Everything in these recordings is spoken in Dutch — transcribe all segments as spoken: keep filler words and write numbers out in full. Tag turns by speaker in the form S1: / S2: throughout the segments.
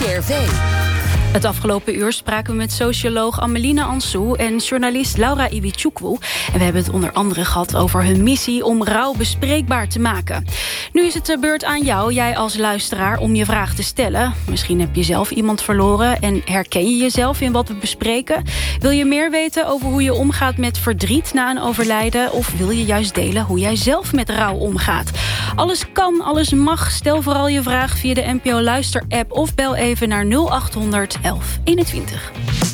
S1: R V.
S2: Het afgelopen uur spraken we met socioloog Ameline Ansou en journalist Laura Iwichukwu. En we hebben het onder andere gehad over hun missie om rouw bespreekbaar te maken. Nu is het de beurt aan jou, jij als luisteraar, om je vraag te stellen. Misschien heb je zelf iemand verloren en herken je jezelf in wat we bespreken. Wil je meer weten over hoe je omgaat met verdriet na een overlijden? Of wil je juist delen hoe jij zelf met rouw omgaat? Alles kan, alles mag. Stel vooral je vraag via de N P O Luister app of bel even naar nul achthonderd elf eenentwintig.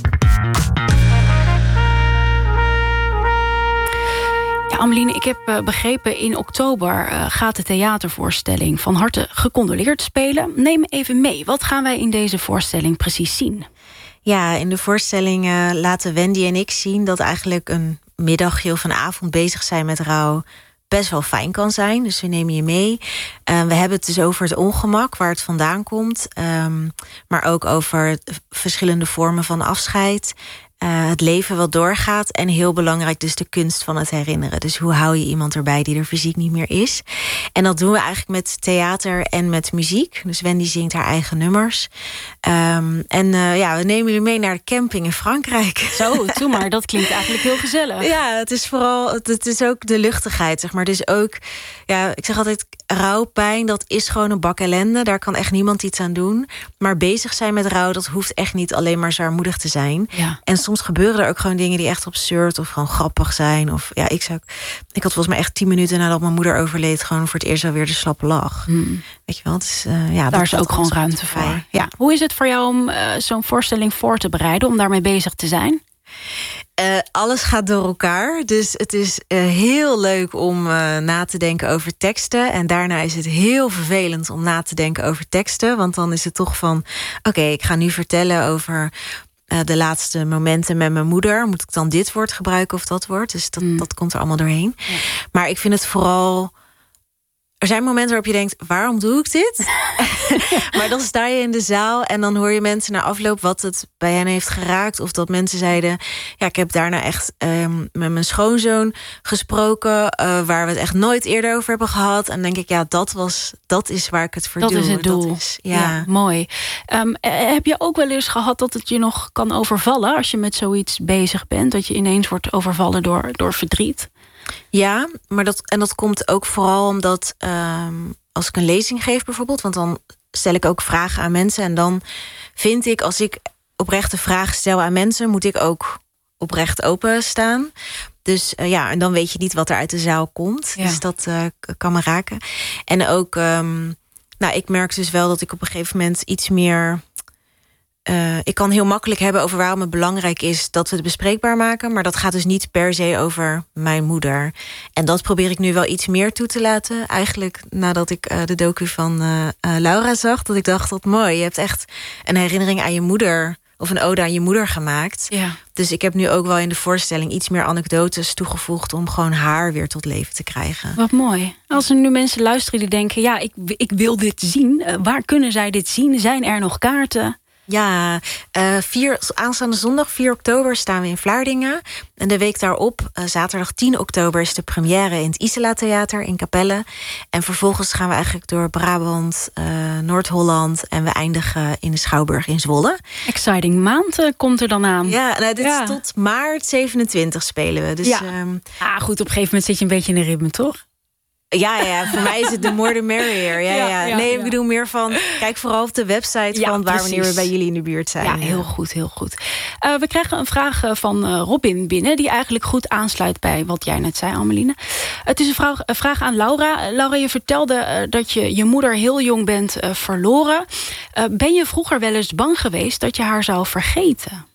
S2: Ja, Ameline, ik heb uh, begrepen, in oktober uh, gaat de theatervoorstelling Van Harte Gecondoleerd spelen. Neem me even mee, wat gaan wij in deze voorstelling precies zien?
S3: Ja, in de voorstelling uh, laten Wendy en ik zien dat eigenlijk een middagje of een avond bezig zijn met rouw best wel fijn kan zijn. Dus we nemen je mee. Uh, we hebben het dus over het ongemak, waar het vandaan komt. Um, maar ook over verschillende vormen van afscheid. Uh, het leven wat doorgaat. En heel belangrijk dus de kunst van het herinneren. Dus hoe hou je iemand erbij die er fysiek niet meer is? En dat doen we eigenlijk met theater en met muziek. Dus Wendy zingt haar eigen nummers. Um, en uh, ja, we nemen jullie mee naar de camping in Frankrijk.
S2: Zo, doe maar. Dat klinkt eigenlijk heel gezellig.
S3: Ja, het is vooral, het is ook de luchtigheid, zeg maar. Dus ook, ja, ik zeg altijd, rouw, pijn, dat is gewoon een bak ellende. Daar kan echt niemand iets aan doen. Maar bezig zijn met rouw, dat hoeft echt niet alleen maar zwaarmoedig te zijn.
S2: Ja.
S3: En soms gebeuren er ook gewoon dingen die echt absurd of gewoon grappig zijn. Of ja, ik zou, ik had volgens mij echt tien minuten nadat mijn moeder overleed gewoon voor het eerst alweer de slappe lach.
S2: Hmm.
S3: Weet je wel? Dus, uh, ja,
S2: daar is ook gewoon ruimte voor. Ja. Ja. Hoe is het voor jou om uh, zo'n voorstelling voor te bereiden, om daarmee bezig te zijn?
S3: Uh, alles gaat door elkaar. Dus het is uh, heel leuk om uh, na te denken over teksten. En daarna is het heel vervelend om na te denken over teksten. Want dan is het toch van, oké, okay, ik ga nu vertellen over uh, de laatste momenten met mijn moeder. Moet ik dan dit woord gebruiken of dat woord? Dus dat, mm. dat komt er allemaal doorheen. Ja. Maar ik vind het vooral, er zijn momenten waarop je denkt, waarom doe ik dit? Maar dan sta je in de zaal en dan hoor je mensen na afloop wat het bij hen heeft geraakt. Of dat mensen zeiden, ja, ik heb daarna echt um, met mijn schoonzoon gesproken, uh, waar we het echt nooit eerder over hebben gehad. En dan denk ik, ja, dat was, dat is waar ik het voor
S2: dat
S3: doe.
S2: Is het doel.
S3: Dat is, ja.
S2: ja, mooi. Um, heb je ook wel eens gehad dat het je nog kan overvallen als je met zoiets bezig bent? Dat je ineens wordt overvallen door, door verdriet?
S3: Ja, maar dat, en dat komt ook vooral omdat um, als ik een lezing geef bijvoorbeeld, want dan stel ik ook vragen aan mensen. En dan vind ik, als ik oprechte vragen stel aan mensen, moet ik ook oprecht openstaan. Dus uh, ja, en dan weet je niet wat er uit de zaal komt. Ja. Dus dat uh, kan me raken. En ook, um, nou, ik merk dus wel dat ik op een gegeven moment iets meer, Uh, ik kan heel makkelijk hebben over waarom het belangrijk is dat we het bespreekbaar maken. Maar dat gaat dus niet per se over mijn moeder. En dat probeer ik nu wel iets meer toe te laten. Eigenlijk nadat ik uh, de docu van uh, uh, Laura zag. Dat ik dacht, wat mooi. Je hebt echt een herinnering aan je moeder, of een ode aan je moeder gemaakt.
S2: Ja.
S3: Dus ik heb nu ook wel in de voorstelling iets meer anekdotes toegevoegd om gewoon haar weer tot leven te krijgen.
S2: Wat mooi. Als er nu mensen luisteren die denken, ja, ik, ik wil dit zien. Uh, waar kunnen zij dit zien? Zijn er nog kaarten?
S3: Ja, uh, vier, aanstaande zondag vier oktober staan we in Vlaardingen. En de week daarop, uh, zaterdag tien oktober, is de première in het Isela Theater in Capelle. En vervolgens gaan we eigenlijk door Brabant, uh, Noord-Holland, en we eindigen in de Schouwburg in Zwolle.
S2: Exciting maand uh, komt er dan aan.
S3: Ja, nou, dit
S2: ja.
S3: is tot maart zevenentwintig spelen we. Dus,
S2: ja.
S3: Um,
S2: ah, goed, op een gegeven moment zit je een beetje in de ritme, toch?
S3: Ja, ja, voor mij is het de more the merrier. Ja, ja, ja. Nee, ik bedoel meer van, kijk vooral op de website
S2: ja,
S3: van waar
S2: precies.
S3: wanneer we bij jullie in de buurt zijn.
S2: Ja, heel goed, heel goed. Uh, we krijgen een vraag van uh, Robin binnen, die eigenlijk goed aansluit bij wat jij net zei, Ameline. Het is een vraag, een vraag aan Laura. Uh, Laura, je vertelde uh, dat je je moeder heel jong bent uh, verloren. Uh, ben je vroeger wel eens bang geweest dat je haar zou vergeten?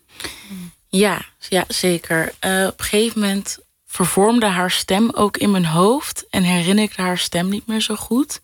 S4: Ja, ja zeker. Uh, op een gegeven moment vervormde haar stem ook in mijn hoofd en herinnerde haar stem niet meer zo goed.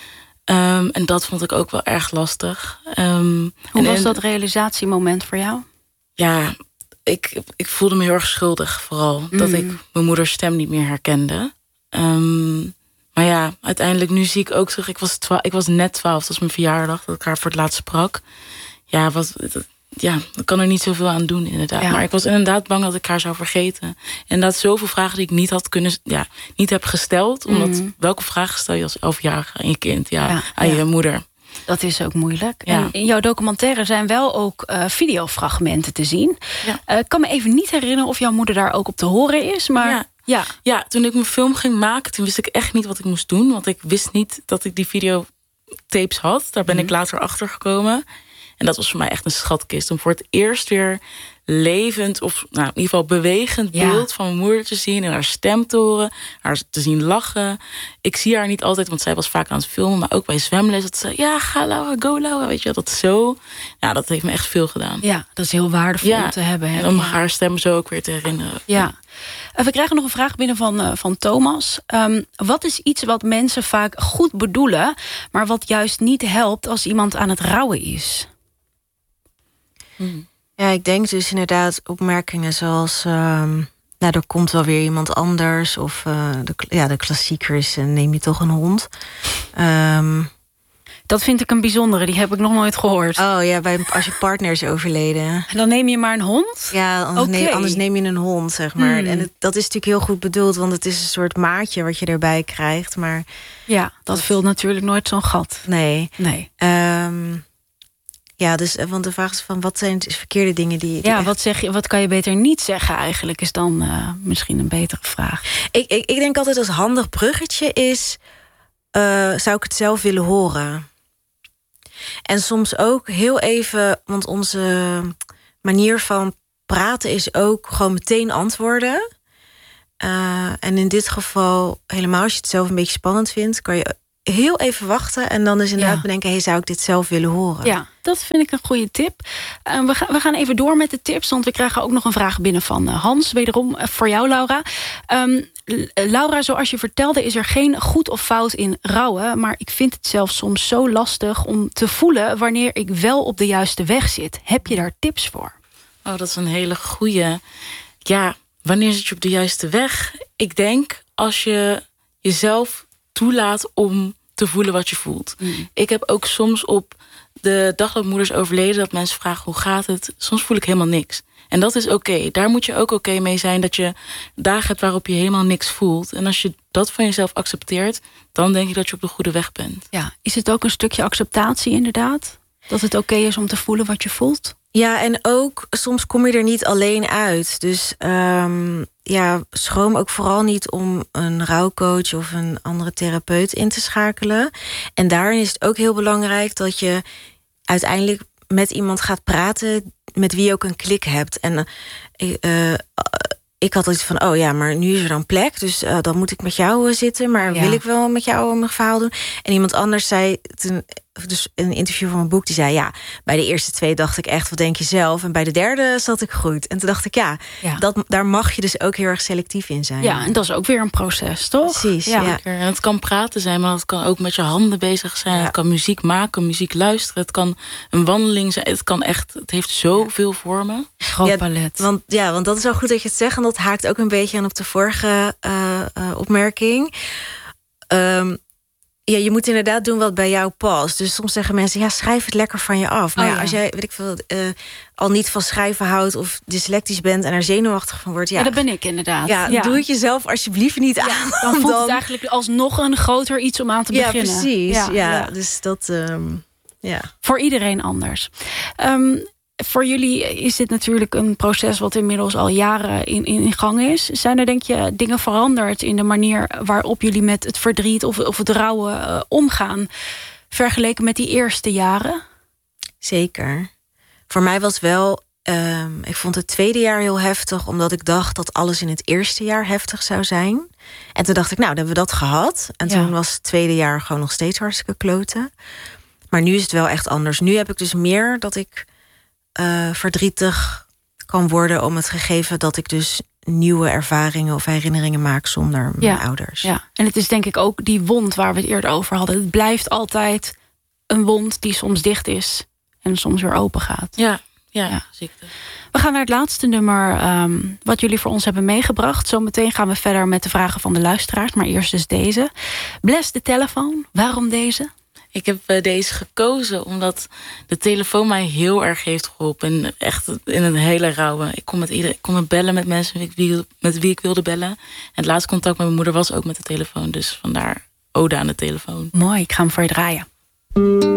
S4: Um, en dat vond ik ook wel erg lastig. Um,
S2: Hoe
S4: en,
S2: was dat realisatiemoment voor jou?
S4: Ja, ik, ik voelde me heel erg schuldig vooral. Mm. Dat ik mijn moeders stem niet meer herkende. Um, maar ja, uiteindelijk nu zie ik ook terug. Ik was, twa- ik was net twaalf, dat was mijn verjaardag, dat ik haar voor het laatst sprak. Ja, wat... Ja, ik kan er niet zoveel aan doen, inderdaad. Ja. Maar ik was inderdaad bang dat ik haar zou vergeten. En inderdaad zoveel vragen die ik niet had kunnen, ja, niet heb gesteld. Omdat, mm. welke vragen stel je als elfjarige aan je kind, ja, ja, aan ja. je moeder?
S2: Dat is ook moeilijk.
S4: Ja.
S2: En in jouw documentaire zijn wel ook uh, videofragmenten te zien.
S4: Ja.
S2: Uh, ik kan me even niet herinneren of jouw moeder daar ook op te horen is. Maar
S4: Ja.
S2: ja.
S4: Ja, toen ik mijn film ging maken, toen wist ik echt niet wat ik moest doen. Want ik wist niet dat ik die videotapes had. Daar ben mm. ik later achter gekomen. En dat was voor mij echt een schatkist. Om voor het eerst weer levend, of nou, in ieder geval bewegend
S2: ja.
S4: beeld van mijn moeder te zien. En haar stem te horen, haar te zien lachen. Ik zie haar niet altijd, want zij was vaak aan het filmen. Maar ook bij zwemles, dat ze, ja, ga Laura, go Laura. Weet je, dat zo. Ja, dat heeft me echt veel gedaan.
S2: Ja, dat is heel waardevol
S4: ja.
S2: om te hebben. Hè?
S4: En om
S2: ja.
S4: haar stem zo ook weer te herinneren.
S2: Ja. We krijgen nog een vraag binnen van, uh, van Thomas. Um, wat is iets wat mensen vaak goed bedoelen, maar wat juist niet helpt als iemand aan het rouwen is?
S3: Hmm. Ja, ik denk dus inderdaad opmerkingen zoals, Um, nou, er komt wel weer iemand anders. Of uh, de, ja, de klassieker is, uh, neem je toch een hond. Um,
S2: Dat vind ik een bijzondere, die heb ik nog nooit gehoord.
S3: Oh ja, bij, als je partner is overleden.
S2: En dan neem je maar een hond?
S3: Ja, anders,
S2: okay.
S3: neem, anders neem je een hond, zeg maar.
S2: Hmm.
S3: En het, dat is natuurlijk heel goed bedoeld, want het is een soort maatje wat je erbij krijgt. Maar
S2: ja, dat, dat vult natuurlijk nooit zo'n gat.
S3: Nee.
S2: nee.
S3: Um, ja, dus want de vraag is van wat zijn de verkeerde dingen die. die
S2: ja,
S3: echt...
S2: wat zeg je? Wat kan je beter niet zeggen? Eigenlijk is dan uh, misschien een betere vraag.
S3: Ik, ik, ik denk altijd als handig bruggetje is, uh, zou ik het zelf willen horen. En soms ook heel even, want onze manier van praten is ook gewoon meteen antwoorden. Uh, en in dit geval, helemaal als je het zelf een beetje spannend vindt, kan je heel even wachten en dan dus inderdaad ja. bedenken, hey, zou ik dit zelf willen horen?
S2: Ja, dat vind ik een goede tip. Uh, we, ga, we gaan even door met de tips, want we krijgen ook nog een vraag binnen van uh, Hans, wederom uh, voor jou, Laura. Um, Laura, zoals je vertelde, is er geen goed of fout in rouwen, maar ik vind het zelf soms zo lastig om te voelen wanneer ik wel op de juiste weg zit. Heb je daar tips voor?
S4: Oh, dat is een hele goeie. Ja, wanneer zit je op de juiste weg? Ik denk als je jezelf toelaat om te voelen wat je voelt. Mm. Ik heb ook soms op de dag dat moeder is overleden, dat mensen vragen hoe gaat het? Soms voel ik helemaal niks. En dat is oké. Okay. Daar moet je ook oké okay mee zijn dat je dagen hebt waarop je helemaal niks voelt. En als je dat van jezelf accepteert, dan denk ik dat je op de goede weg bent.
S2: Ja, is het ook een stukje acceptatie inderdaad? Dat het oké okay is om te voelen wat je voelt?
S3: Ja, en ook soms kom je er niet alleen uit. Dus um, ja, schroom ook vooral niet om een rouwcoach of een andere therapeut in te schakelen. En daarin is het ook heel belangrijk dat je uiteindelijk met iemand gaat praten met wie je ook een klik hebt. En uh, ik had iets van, oh ja, maar nu is er dan plek, dus uh, dan moet ik met jou zitten. Maar ja. wil ik wel met jou mijn verhaal doen? En iemand anders zei, toen, dus in een interview van mijn boek, die zei, ja, bij de eerste twee dacht ik echt, wat denk je zelf? En bij de derde zat ik goed. En toen dacht ik, ja, ja. Dat, daar mag je dus ook heel erg selectief in zijn.
S2: Ja, en dat is ook weer een proces, toch?
S3: Precies, ja. ja.
S4: En het kan praten zijn, maar het kan ook met je handen bezig zijn. Ja. Het kan muziek maken, muziek luisteren. Het kan een wandeling zijn. Het kan echt, het heeft zoveel vormen.
S2: Groot
S3: ja,
S2: palet.
S3: Want, ja, want dat is wel goed dat je het zegt. En dat haakt ook een beetje aan op de vorige uh, uh, opmerking. Um, Ja, je moet inderdaad doen wat bij jou past. Dus soms zeggen mensen, ja, schrijf het lekker van je af. Maar oh, ja, ja, als jij, weet ik veel, uh, al niet van schrijven houdt of dyslectisch bent en er zenuwachtig van wordt, ja,
S2: ja dat ben ik inderdaad.
S3: Ja, ja. Doe het jezelf alsjeblieft niet ja, aan.
S2: Dan voelt dan... het eigenlijk alsnog een groter iets om aan te
S3: ja,
S2: beginnen.
S3: Precies, ja, precies. Ja, ja. Dus dat, um, ja.
S2: Voor iedereen anders. Um, Voor jullie is dit natuurlijk een proces wat inmiddels al jaren in, in gang is. Zijn er, denk je, dingen veranderd in de manier waarop jullie met het verdriet of, of het rouwen uh, omgaan, vergeleken met die eerste jaren?
S3: Zeker. Voor mij was wel, um, ik vond het tweede jaar heel heftig, omdat ik dacht dat alles in het eerste jaar heftig zou zijn. En toen dacht ik, nou, dan hebben we dat gehad. En toen ja. was het tweede jaar gewoon nog steeds hartstikke kloten. Maar nu is het wel echt anders. Nu heb ik dus meer dat ik Uh, verdrietig kan worden om het gegeven dat ik dus nieuwe ervaringen of herinneringen maak zonder
S2: ja,
S3: mijn ouders.
S2: Ja, en het is denk ik ook die wond waar we het eerder over hadden. Het blijft altijd een wond die soms dicht is en soms weer open gaat.
S4: Ja, ja, ja. Ziekte.
S2: We gaan naar het laatste nummer um, wat jullie voor ons hebben meegebracht. Zometeen gaan we verder met de vragen van de luisteraars, maar eerst dus deze. Bless de telefoon. Waarom deze?
S4: Ik heb uh, deze gekozen omdat de telefoon mij heel erg heeft geholpen. En echt in een hele rouwe. Ik kon met iedereen, ik kon met bellen met mensen met wie, met wie ik wilde bellen. En het laatste contact met mijn moeder was ook met de telefoon. Dus vandaar ode aan de telefoon.
S2: Mooi, ik ga hem voor je draaien.